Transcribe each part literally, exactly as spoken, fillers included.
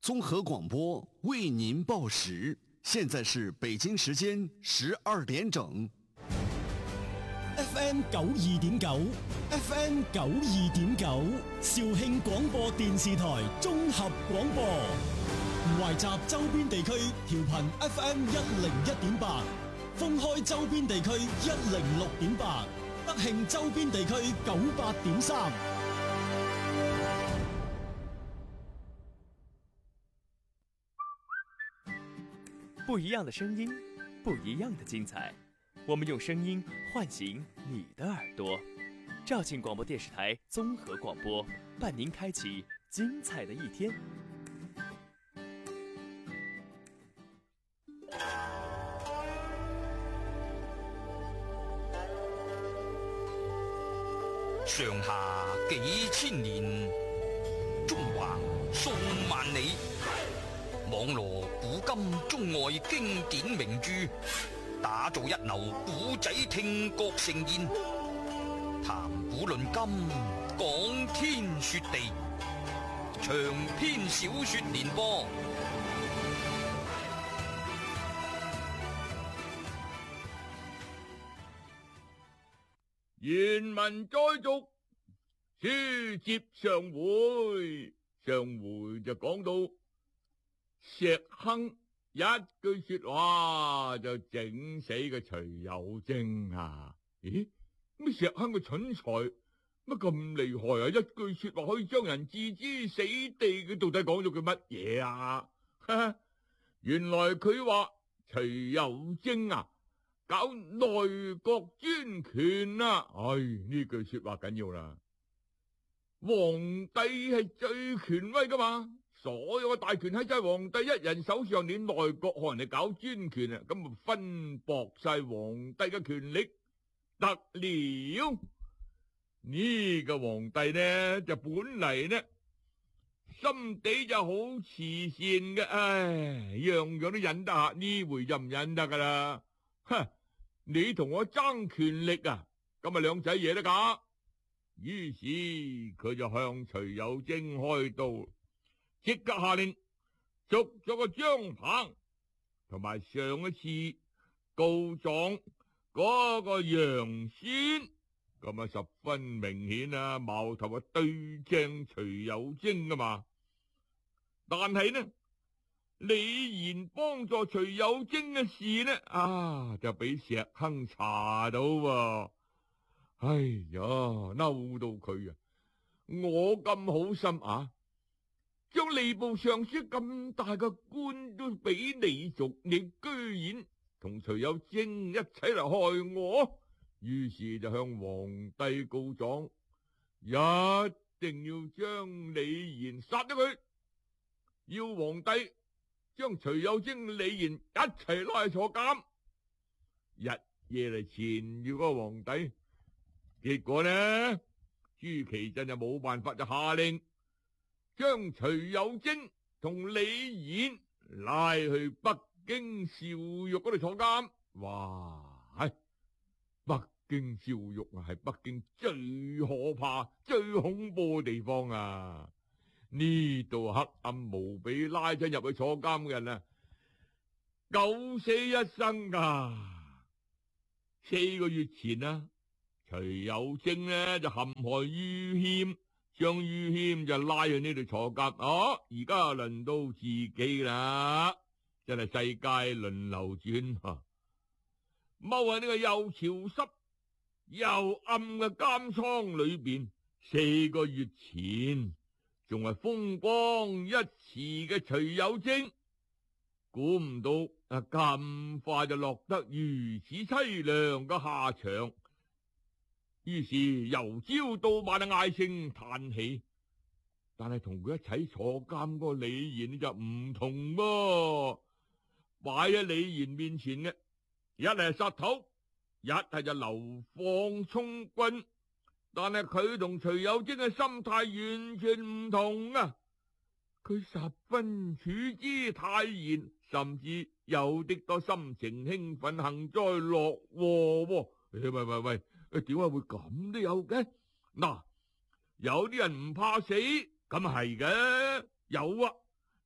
综合廣播為您報時，現在是北京時間十二點整。 F M 九二點九 ，F M 九二點九，肇慶廣播電視台綜合廣播，懷集周邊地區調頻 F M 一零一點八，封開周邊地區一零六點八，德慶周邊地區九八點三。 不一樣的聲音，不一樣的精彩。我們用聲音喚醒你的耳朵。肇慶廣播電視台綜合廣播，伴您開啟精彩的一天。 上下幾千年，中橫數萬里。網羅古今中外經典名著，打造一流古仔聽覺盛宴，談古論今，講天說地，長篇小說連播， 原文再續，書接上回，上回就講到石亨一句說話就整死個徐有貞啊！咦，咩石亨個蠢材乜咁厲害啊？一句說話可以將人置之死地，佢到底講咗句乜嘢啊？原來佢話徐有貞啊搞內閣專權啊！唉，呢句說話緊要啦，皇帝係最權威噶嘛。所有嘅大權喺晒皇帝一人手上，你內閣可人哋搞專權啊，咁咪分薄晒皇帝嘅權力得了。呢個皇帝呢就本嚟呢心地就好慈善嘅，唉，樣樣都忍得下，呢回就唔忍得噶啦。哼，你同我爭權力啊，咁咪兩仔嘢得噶。於是佢就向徐有貞開刀。即刻下令捉咗個張鵬，同埋上一次告狀嗰個楊宣，咁啊十分明顯啊，矛頭啊對正徐有貞噶嘛。但係呢，李賢幫助徐有貞嘅事呢，啊就俾石亨查到喎。哎呀，嬲到佢啊！我咁好心啊！將吏部尚書咁大嘅官都俾你做，你居然同徐有貞一齊嚟害我，於是就向皇帝告狀，一定要將李賢殺咗佢，要皇帝將徐有貞、李賢一齊拉去坐監，日夜嚟纏住個皇帝。結果呢，朱祁鎮就冇辦法，就下令將徐有貞同李賢拉去北京邵獄嗰度坐監。哇，係北京邵獄啊，係北京最可怕、最恐怖嘅地方啊！呢度黑暗無比，拉親入去坐監嘅人啊，九死一生噶。四個月前啊，徐有貞呢就陷害于謙。將于謙就拉去呢度坐監，哦，而家輪到自己啦，真係世界輪流轉。踎喺呢個又潮濕又暗嘅監倉裏邊，四個月前仲係風光一時嘅徐有貞，估唔到啊咁快就落得如此淒涼嘅下場。於是由朝到晚啊唉聲嘆氣，但係同佢一齊坐監嗰個李賢就唔同喎，擺喺李賢面前嘅一係殺頭，一係就流放充軍，但係佢同徐有貞嘅心態完全唔同啊！佢十分處之泰然，甚至有啲多心情興奮、幸災樂禍。喂喂喂喂！點解會咁都有嘅？嗱，有啲人唔怕死，咁係嘅，有啊。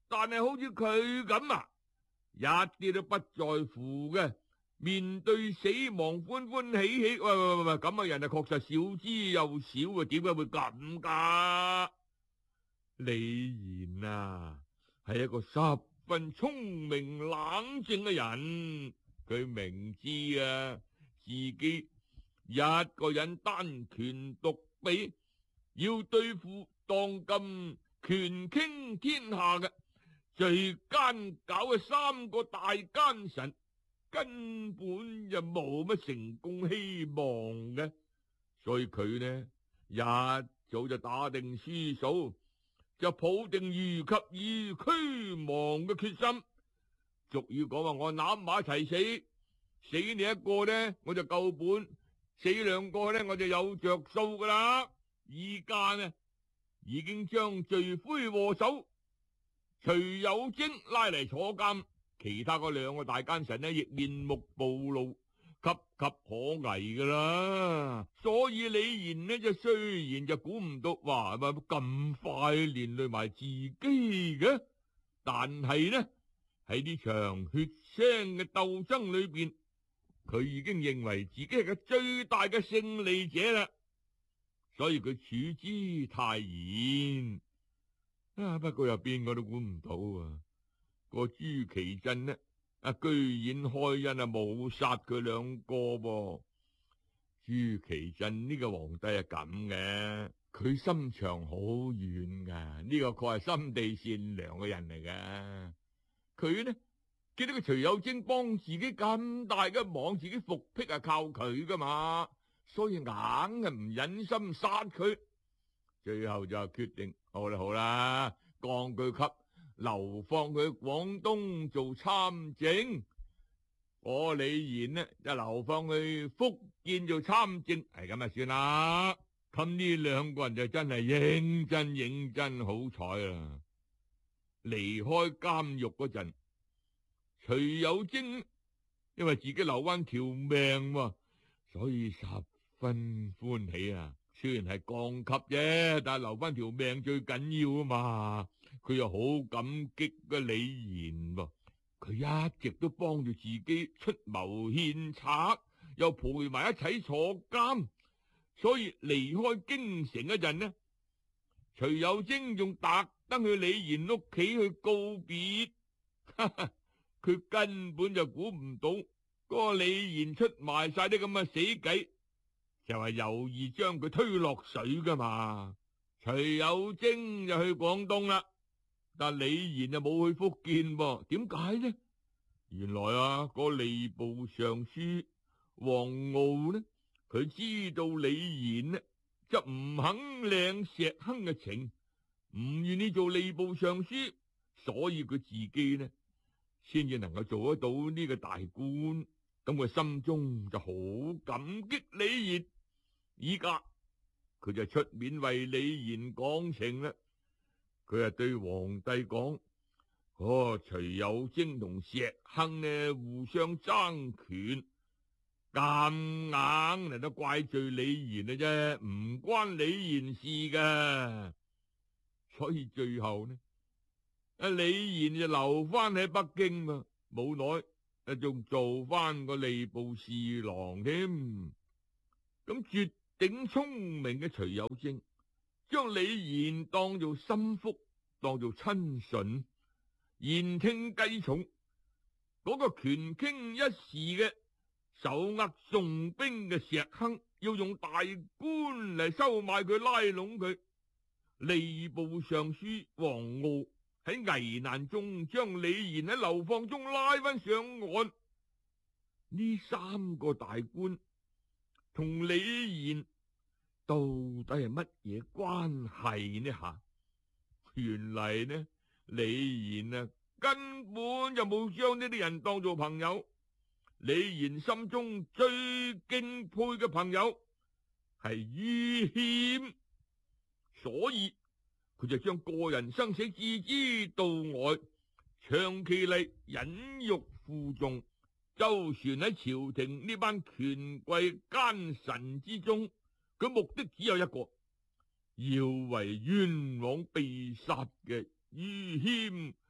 但係好似佢咁啊，一啲都不在乎嘅，面對死亡歡歡喜喜，喂喂喂喂，咁嘅人啊，確實少之又少啊，點解會咁噶？李賢啊，係一個十分聰明冷靜嘅人，佢明知啊自己一個人單拳獨臂，要對付當今權傾天下嘅最奸狡嘅三個大奸臣，根本就冇乜成功希望嘅，所以佢呢一早就打定輸數，就抱定如及以俱亡嘅決心。俗語講話，我攬埋一齊死，死你一個呢我就夠本，死兩個呢我就有着數噶啦。而家呢已經將罪魁禍首徐有貞拉嚟坐監，其他嗰兩個大奸臣呢亦面目暴露，岌岌可危噶啦。所以李賢呢就雖然就估唔到話咪咁快連累埋自己嘅，但係呢喺呢場血腥嘅鬥爭裏邊，佢已經認為自己係個最大嘅勝利者啦。所以佢處之泰然。啊，不過又邊個都估唔到啊！個朱祁鎮呢，啊居然開恩啊冇殺佢兩個噃。朱祁鎮呢個皇帝係咁嘅，佢心腸好軟噶，呢個確係心地善良嘅人嚟噶。佢呢見到個徐有貞幫自己咁大嘅忙，自己復辟係靠佢噶嘛，所以硬係唔忍心殺佢。最後就決定，好啦好啦，降佢級，流放佢去廣東做參政。我李賢呢就流放去福建做參政，係咁啊算啦。咁呢兩個人就真係認真認真好彩啦。離開監獄嗰陣，徐有貞因為自己留翻條命，所以十分歡喜啊。雖然係降級啫，但係留翻條命最緊要啊嘛。佢又好感激嘅李賢噃，佢一直都幫住自己出謀獻策，又陪埋一齊坐監，所以離開京城嗰陣呢，徐有貞仲特登去李賢屋企去告別。佢根本就估唔到嗰個李賢出埋晒啲咁嘅死計，就係有意將佢推落水噶嘛。徐有貞就去廣東啦，但李賢就冇去福建噃。點解呢？原來啊，個吏部尚書黃鏜呢，佢知道李賢呢就唔肯領石亨嘅情，唔願意做吏部尚書，所以佢自己呢先至能夠做得到呢個大官。咁佢心中就好感激李賢。依家佢就出面為李賢講情啦。佢係對皇帝講：哦，徐有貞同石亨呢互相爭權，咁硬嚟都怪罪李賢啊啫，唔關李賢事㗎。所以最後呢，阿李賢就留翻喺北京嘛，冇耐啊仲做翻個吏部侍郎添。咁絕頂聰明嘅徐有貞，將李賢當做心腹，當做親信，言聽計從。嗰、那個權傾一時嘅手握重兵嘅石亨，要用大官嚟收買佢，拉攏佢。吏部尚書黃鏜喺危難中將李賢喺流放中拉翻上岸。呢三個大官同李賢到底係乜嘢關係呢？吓，原嚟呢，李賢啊根本就冇將呢啲人當做朋友。李賢心中最敬佩嘅朋友係于謙，所以佢就將個人生死置之度外，長期嚟忍辱負重，周旋喺朝廷呢班權貴奸臣之中。佢目的只有一個，要為冤枉被殺嘅于謙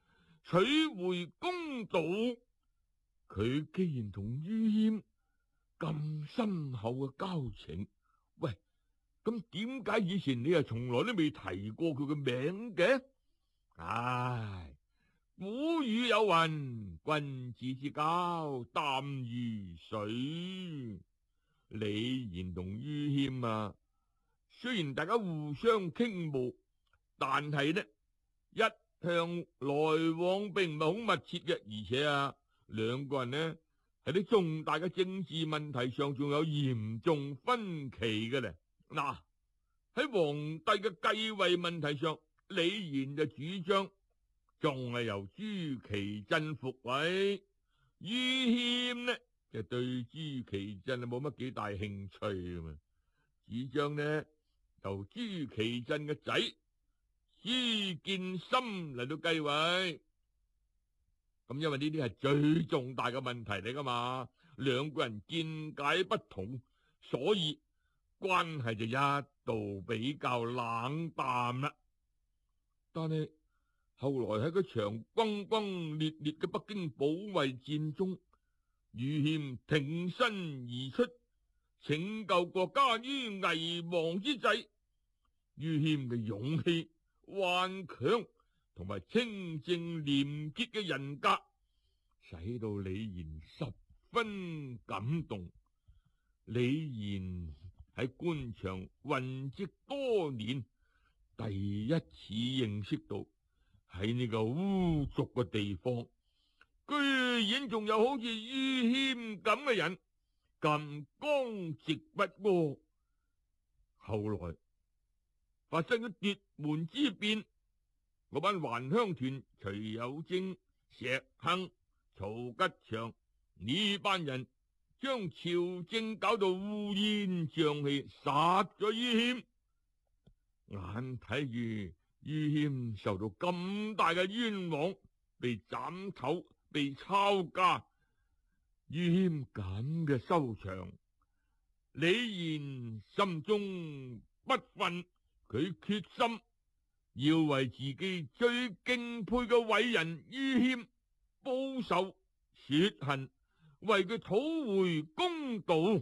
取回公道。佢既然同于謙咁深厚嘅交情，喂，咁點解以前你又從來都未提過佢嘅名嘅？唉，古語有云，君子之交淡如水。李賢同于謙啊，雖然大家互相傾慕，但係呢一向來往並唔係好密切嘅，而且啊，兩個人呢喺啲重大嘅政治問題上仲有嚴重分歧嘅咧。嗱，喺皇帝嘅繼位問題上，李賢就主張仲係由朱祁鎮復位，于謙呢就對朱祁鎮冇乜幾大興趣啊嘛，主張呢由朱祁鎮嘅仔朱見深嚟到繼位。咁因為呢啲係最重大嘅問題嚟噶嘛，兩個人見解不同，所以關係就一度比較冷淡啦。但係後來喺嗰場轟轟烈烈嘅北京保衛戰中，于謙挺身而出，拯救國家於危亡之際。于謙嘅勇氣、頑強同埋清正廉潔嘅人格，使到李賢十分感動。李賢喺官場混跡多年，第一次認識到喺呢個污濁嘅地方，居然仲有好似于謙咁嘅人，咁剛直不阿。後來發生咗奪門之變，嗰班還鄉團徐有貞、石亨、曹吉祥呢班人將朝政搞到烏煙瘴氣，殺咗于謙。眼睇住于謙受到咁大嘅冤枉，被斬頭、被抄家，于謙咁嘅收場，李賢心中不忿，佢決心要為自己最敬佩嘅偉人于謙報仇雪恨，為佢討回公道。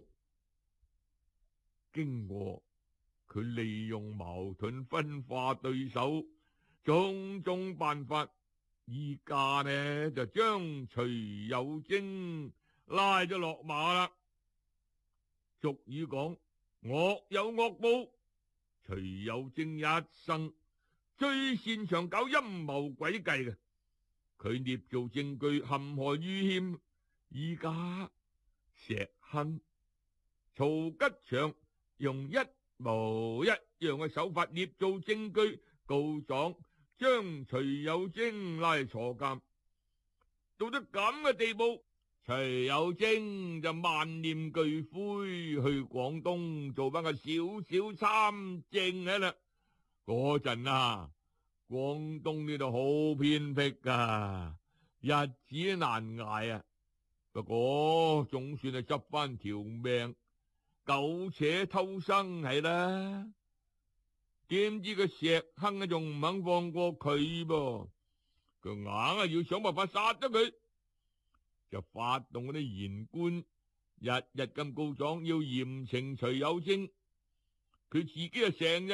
經過佢利用矛盾分化對手，種種辦法，依家呢就將徐有貞拉咗落馬啦。俗語講惡有惡報，徐有貞一生最擅長搞陰謀詭計嘅，佢捏造證據陷害于謙。依家石亨、曹吉祥用一模一樣嘅手法捏造證據告狀，將徐有貞拉坐監。到咗咁嘅地步，徐有貞就萬念俱灰，去廣東做翻個小小參政嘅啦。嗰陣啊，廣東呢度好偏僻噶，日子難挨啊。不過總算係執翻條命，苟且偷生係啦。點知個石亨啊，仲唔肯放過佢噃？佢硬係要想辦法殺咗佢，就發動嗰啲言官，日日咁告狀要嚴懲徐有貞。佢自己啊成日